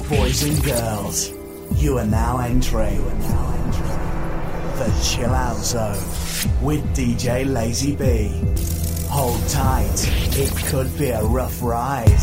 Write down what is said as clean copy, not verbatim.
boys and girls, you are now entering the Chill Out Zone with DJ Lazy B. Hold tight, it could be a rough ride.